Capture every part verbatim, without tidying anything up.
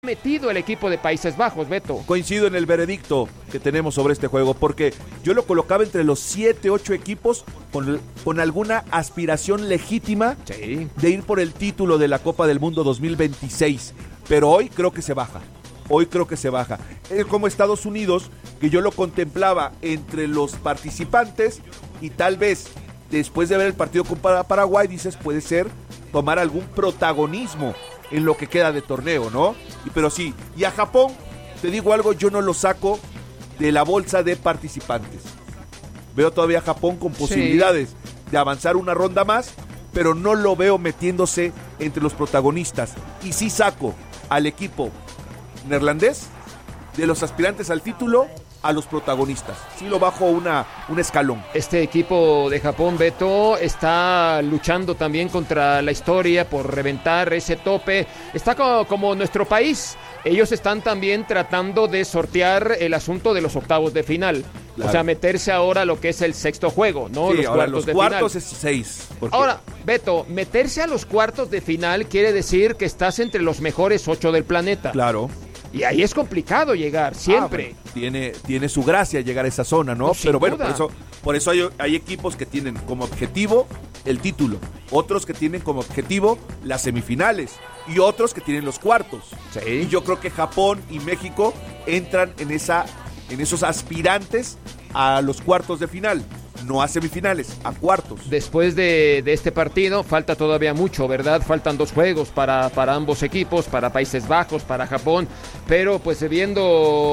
metido el equipo de Países Bajos, Beto. Coincido en el veredicto que tenemos sobre este juego, porque yo lo colocaba entre los siete, ocho equipos con, con alguna aspiración legítima sí. de ir por el título de la Copa del Mundo dos mil veintiséis, pero hoy creo que se baja, hoy creo que se baja. Es como Estados Unidos, que yo lo contemplaba entre los participantes y tal vez después de ver el partido con Paraguay, dices, puede ser tomar algún protagonismo en lo que queda de torneo, ¿no? Y, pero sí, y a Japón, te digo algo, yo no lo saco de la bolsa de participantes. Veo todavía a Japón con posibilidades sí. de avanzar una ronda más, pero no lo veo metiéndose entre los protagonistas. Y sí saco al equipo neerlandés de los aspirantes al título a los protagonistas. Sí lo bajo una, un escalón. Este equipo de Japón, Beto, está luchando también contra la historia por reventar ese tope. Está como, como nuestro país. Ellos están también tratando de sortear el asunto de los octavos de final. Claro. O sea, meterse ahora a lo que es el sexto juego, ¿no? Sí, los ahora cuartos los de cuartos final. es seis. Ahora, Beto, meterse a los cuartos de final quiere decir que estás entre los mejores ocho del planeta. Claro. Y ahí es complicado llegar, siempre. Ah, bueno, tiene, tiene su gracia llegar a esa zona, ¿no? no Pero bueno, duda. por eso, por eso hay, hay equipos que tienen como objetivo el título, otros que tienen como objetivo las semifinales y otros que tienen los cuartos. Sí. Y yo creo que Japón y México entran en, esa, en esos aspirantes a los cuartos de final. No a semifinales, a cuartos. Después de, de este partido, falta todavía mucho, ¿verdad? Faltan dos juegos para, para ambos equipos, para Países Bajos, para Japón, pero pues viendo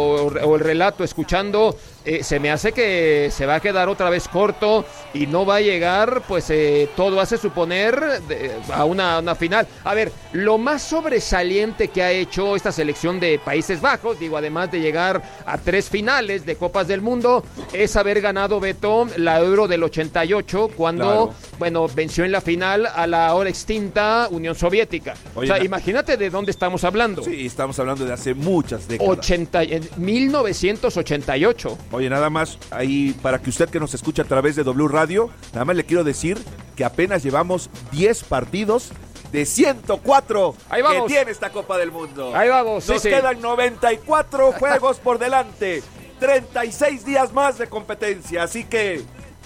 o el relato, escuchando, eh, se me hace que se va a quedar otra vez corto y no va a llegar, pues eh, todo hace suponer de, a una, una final. A ver, lo más sobresaliente que ha hecho esta selección de Países Bajos, digo, además de llegar a tres finales de Copas del Mundo, es haber ganado, Beto, la Euro del ochenta y ocho, cuando, claro. bueno, venció en la final a la ahora extinta Unión Soviética. Oye, o sea, na- imagínate de dónde estamos hablando. Sí, estamos hablando de hace muchas décadas. ochenta, mil novecientos ochenta y ocho. Oye, nada más, ahí, para que usted que nos escucha a través de W Radio, nada más le quiero decir que apenas llevamos diez partidos de ciento cuatro Ahí vamos. que tiene esta Copa del Mundo. Ahí vamos, Nos sí, quedan sí. noventa y cuatro juegos por delante, treinta y seis días más de competencia, así que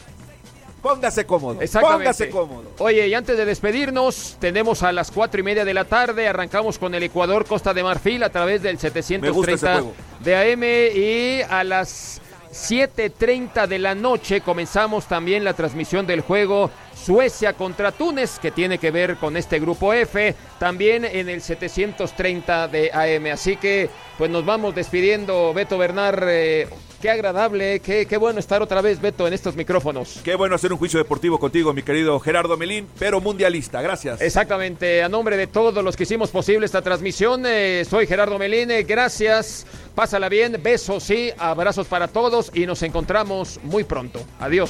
póngase cómodo, póngase cómodo. Oye, y antes de despedirnos, tenemos a las cuatro y media de la tarde, arrancamos con el Ecuador, Costa de Marfil, a través del setecientos treinta de A M, y a las siete treinta de la noche comenzamos también la transmisión del juego Suecia contra Túnez, que tiene que ver con este grupo F, también en el setecientos treinta de A M. Así que, pues nos vamos despidiendo, Beto Bernal. Eh, qué agradable, qué, qué bueno estar otra vez, Beto, en estos micrófonos. Qué bueno hacer un juicio deportivo contigo, mi querido Gerardo Melín, pero mundialista. Gracias. Exactamente, a nombre de todos los que hicimos posible esta transmisión, eh, soy Gerardo Melín, eh, gracias, pásala bien, besos y abrazos para todos y nos encontramos muy pronto. Adiós.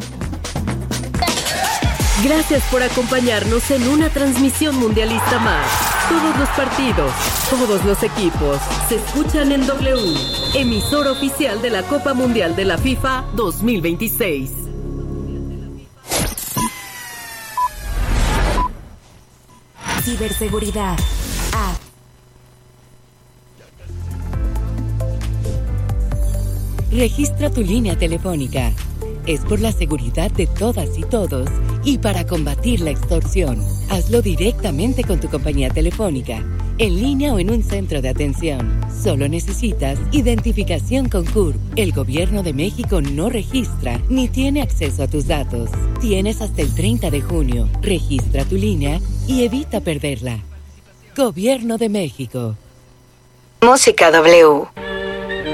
Gracias por acompañarnos en una transmisión mundialista más. Todos los partidos, todos los equipos se escuchan en W, emisora oficial de la Copa Mundial de la FIFA dos mil veintiséis. Ciberseguridad. A. Registra tu línea telefónica. Es por la seguridad de todas y todos y para combatir la extorsión. Hazlo directamente con tu compañía telefónica, en línea o en un centro de atención. Solo necesitas identificación con C U R P. El Gobierno de México no registra ni tiene acceso a tus datos. Tienes hasta el treinta de junio. Registra tu línea y evita perderla. Gobierno de México. Música W.